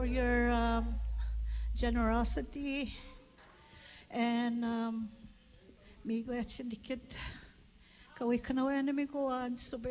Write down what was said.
for your generosity and miigwech syndicate. Kaway kanawa na migoan,